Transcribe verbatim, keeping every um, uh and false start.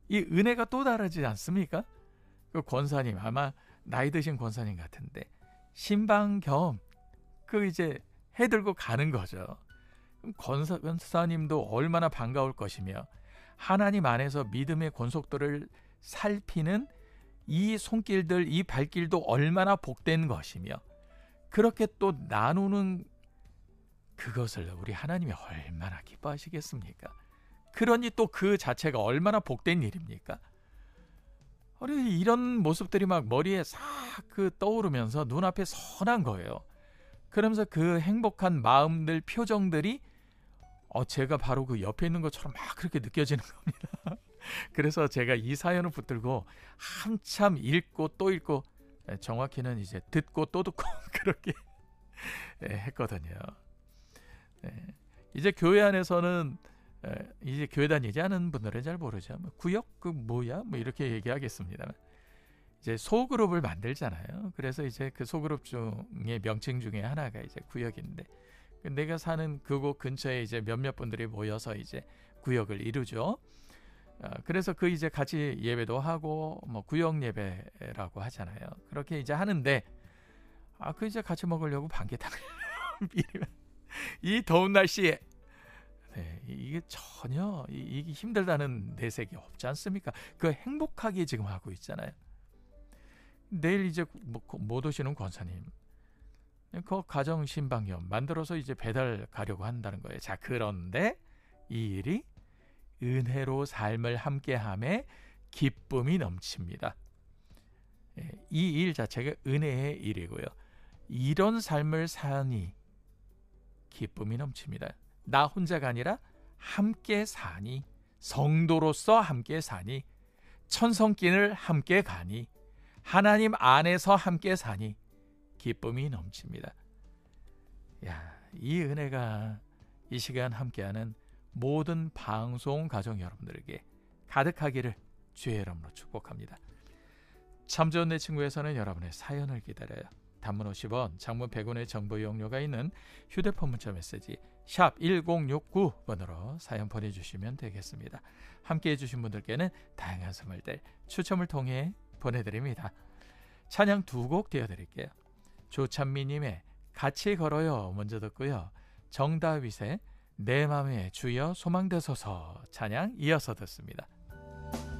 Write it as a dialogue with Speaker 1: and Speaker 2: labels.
Speaker 1: 이 은혜가 또 다르지 않습니까? 그 권사님, 아마 나이 드신 권사님 같은데 신방 겸 그 이제 해들고 가는 거죠. 그럼 권사, 권사님도 얼마나 반가울 것이며 하나님 안에서 믿음의 권속도를 살피는 이 손길들, 이 발길도 얼마나 복된 것이며 그렇게 또 나누는 그것을 우리 하나님이 얼마나 기뻐하시겠습니까? 그러니 또 그 자체가 얼마나 복된 일입니까? 이런 모습들이 막 머리에 싹 그 떠오르면서 눈앞에 선한 거예요. 그러면서 그 행복한 마음들, 표정들이 어, 제가 바로 그 옆에 있는 것처럼 막 그렇게 느껴지는 겁니다. 그래서 제가 이 사연을 붙들고 한참 읽고 또 읽고, 정확히는 이제 듣고 또 듣고 그렇게 했거든요. 이제 교회 안에서는 이제 교회 다니지 않은 분들은 잘 모르죠. 구역 그 뭐야 뭐 이렇게 얘기하겠습니다. 이제 소그룹을 만들잖아요. 그래서 이제 그 소그룹 중에 명칭 중에 하나가 이제 구역인데, 내가 사는 그곳 근처에 이제 몇몇 분들이 모여서 이제 구역을 이루죠. 그래서 그 이제 같이 예배도 하고 뭐 구역 예배라고 하잖아요. 그렇게 이제 하는데, 아 그 이제 같이 먹으려고 반개탕을 이 더운 날씨에, 네, 이게 전혀 이게 힘들다는 내색이 없지 않습니까? 그 행복하게 지금 하고 있잖아요. 내일 이제 못 오시는 권사님, 그 가정 신방염 만들어서 이제 배달 가려고 한다는 거예요. 자, 그런데 이 일이 은혜로 삶을 함께함에 기쁨이 넘칩니다. 이 일 자체가 은혜의 일이고요. 이런 삶을 사니 기쁨이 넘칩니다. 나 혼자가 아니라 함께 사니, 성도로서 함께 사니, 천성길을 함께 가니, 하나님 안에서 함께 사니 기쁨이 넘칩니다. 야, 이 은혜가 이 시간 함께하는 모든 방송 가족 여러분들에게 가득하기를 주의 이름으로 축복합니다. 참 좋은 내 친구에서는 여러분의 사연을 기다려요. 단문 오십 원, 장문 백 원의 정보 이용료가 있는 휴대폰 문자 메시지 샵 일공육구 번으로 사연 보내주시면 되겠습니다. 함께해 주신 분들께는 다양한 선물들 추첨을 통해 보내드립니다. 찬양 두 곡 띄워드릴게요. 조찬미님의 같이 걸어요 먼저 듣고요. 정다윗의 내 맘에 주여 소망되소서 찬양 이어서 듣습니다.